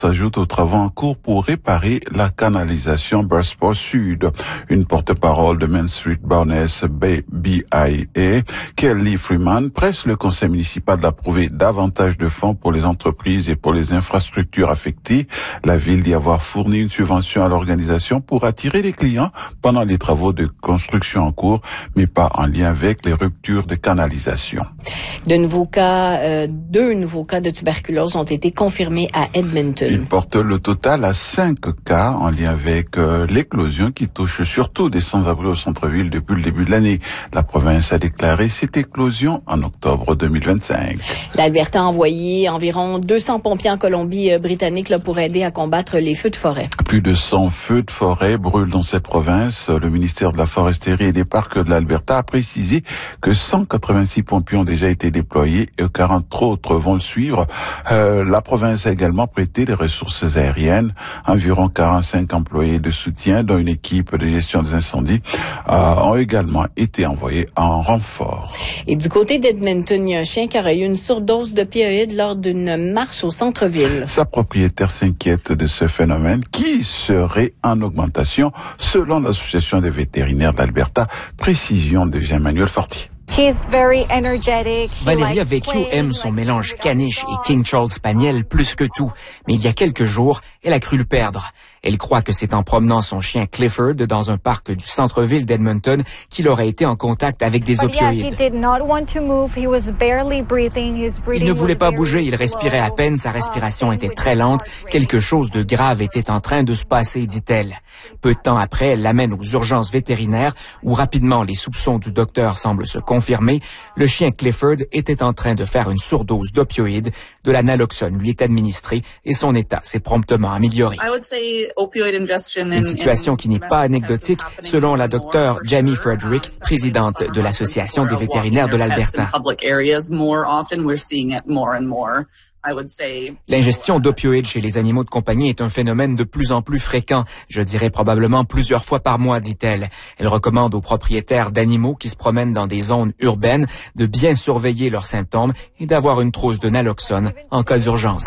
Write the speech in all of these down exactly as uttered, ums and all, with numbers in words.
s'ajoute aux travaux en cours pour réparer la canalisation Bursport Sud. Une porte-parole de Main Street Bowness B I A, Kelly Freeman, presse le conseil municipal d'approuver davantage de fonds pour les entreprises et pour les infrastructures affectées. La ville dit avoir fourni une subvention à l'organisation pour attirer les clients pendant les travaux de construction en cours, mais pas en lien avec les ruptures de canalisation. De nouveaux cas, euh, deux nouveaux cas de tuberculose ont été confirmés à Edmonton. Il porte le total à cinq cas en lien avec euh, l'éclosion qui touche surtout des sans-abri au centre-ville depuis le début de l'année. La province a déclaré cette éclosion en octobre deux mille vingt-cinq. L'Alberta a envoyé environ deux cents pompiers en Colombie-Britannique là, pour aider à combattre les feux de forêt. Plus de cent feux de forêt brûlent dans cette province. Le ministère de la Foresterie et des Parcs de l'Alberta a précisé que cent quatre-vingt-six pompiers ont déjà été déployés et quarante autres vont le suivre. Euh, la province a également prêté des ressources aériennes. Environ quarante-cinq employés de soutien, dont une équipe de gestion des incendies, euh, ont également été envoyés en renfort. Et du côté d'Edmonton, il y a un chien qui aurait eu une surdose d'opioïdes lors d'une marche au centre-ville. Sa propriétaire s'inquiète de ce phénomène qui serait en augmentation selon l'Association des vétérinaires d'Alberta. Précision de Jean-Emmanuel Fortier. Valéria Vecchio aime son mélange caniche et King Charles Spaniel plus que tout, mais il y a quelques jours, elle a cru le perdre. Elle croit que c'est en promenant son chien Clifford dans un parc du centre-ville d'Edmonton qu'il aurait été en contact avec des opioïdes. Il ne voulait pas bouger, il respirait à peine, sa respiration était très lente. Quelque chose de grave était en train de se passer, dit-elle. Peu de temps après, elle l'amène aux urgences vétérinaires où rapidement les soupçons du docteur semblent se confirmer. Le chien Clifford était en train de faire une surdose d'opioïdes. De la naloxone lui est administrée et son état s'est promptement amélioré. Une situation qui n'est pas anecdotique, selon la docteure Jamie Frederick, présidente de l'Association des vétérinaires de l'Alberta. L'ingestion d'opioïdes chez les animaux de compagnie est un phénomène de plus en plus fréquent, je dirais probablement plusieurs fois par mois, dit-elle. Elle recommande aux propriétaires d'animaux qui se promènent dans des zones urbaines de bien surveiller leurs symptômes et d'avoir une trousse de naloxone en cas d'urgence.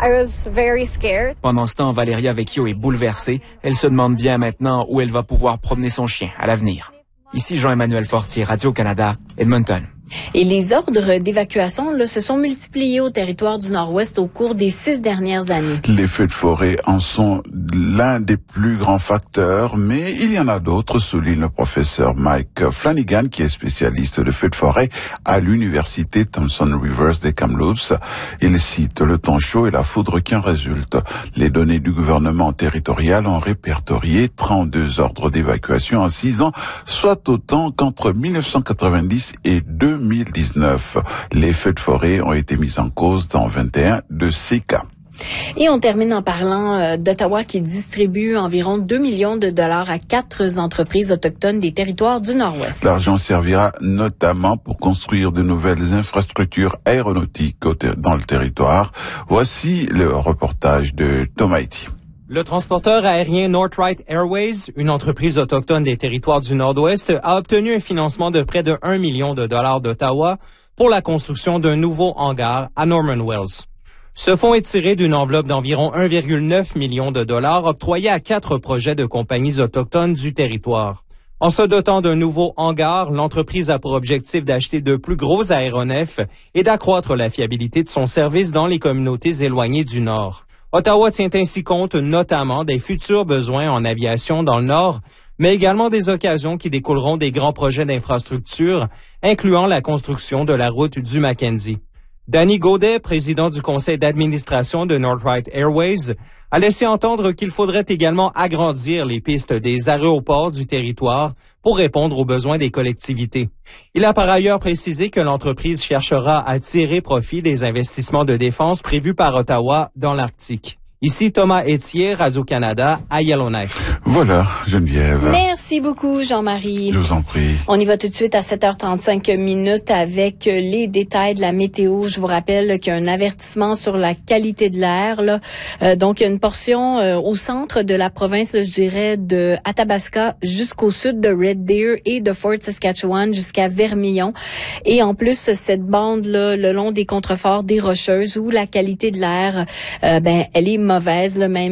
Pendant ce temps, Valéria Vecchio est bouleversée. Elle se demande bien maintenant où elle va pouvoir promener son chien à l'avenir. Ici Jean-Emmanuel Fortier, Radio-Canada, Edmonton. Et les ordres d'évacuation là, se sont multipliés au territoire du Nord-Ouest au cours des six dernières années. Les feux de forêt en sont l'un des plus grands facteurs, mais il y en a d'autres, souligne le professeur Mike Flanagan, qui est spécialiste de feux de forêt à l'université Thompson Rivers des Kamloops. Il cite le temps chaud et la foudre qui en résulte. Les données du gouvernement territorial ont répertorié trente-deux ordres d'évacuation en six ans, soit autant qu'entre mille neuf cent quatre-vingt-dix et deux mille dix-neuf. Les feux de forêt ont été mis en cause dans vingt et un de ces cas. Et on termine en parlant euh, d'Ottawa qui distribue environ deux millions de dollars à quatre entreprises autochtones des territoires du Nord-Ouest. L'argent servira notamment pour construire de nouvelles infrastructures aéronautiques dans le territoire. Voici le reportage de Thomas Eti. Le transporteur aérien Northright Airways, une entreprise autochtone des territoires du Nord-Ouest, a obtenu un financement de près de un million de dollars d'Ottawa pour la construction d'un nouveau hangar à Norman Wells. Ce fonds est tiré d'une enveloppe d'environ un virgule neuf million de dollars octroyée à quatre projets de compagnies autochtones du territoire. En se dotant d'un nouveau hangar, l'entreprise a pour objectif d'acheter de plus gros aéronefs et d'accroître la fiabilité de son service dans les communautés éloignées du Nord. Ottawa tient ainsi compte notamment des futurs besoins en aviation dans le Nord, mais également des occasions qui découleront des grands projets d'infrastructure, incluant la construction de la route du Mackenzie. Danny Gaudet, président du conseil d'administration de Northright Airways, a laissé entendre qu'il faudrait également agrandir les pistes des aéroports du territoire pour répondre aux besoins des collectivités. Il a par ailleurs précisé que l'entreprise cherchera à tirer profit des investissements de défense prévus par Ottawa dans l'Arctique. Ici Thomas Etier, Radio-Canada, à Yellowknife. Voilà, Geneviève. Merci beaucoup, Jean-Marie. Je vous en prie. On y va tout de suite à sept heures trente-cinq minutes avec les détails de la météo. Je vous rappelle qu'il y a un avertissement sur la qualité de l'air. Là. Euh, donc, il y a une portion euh, au centre de la province, là, je dirais, de Athabasca jusqu'au sud de Red Deer et de Fort Saskatchewan jusqu'à Vermillon. Et en plus, cette bande-là, le long des contreforts des Rocheuses, où la qualité de l'air, euh, ben, elle est mauvaise, là, même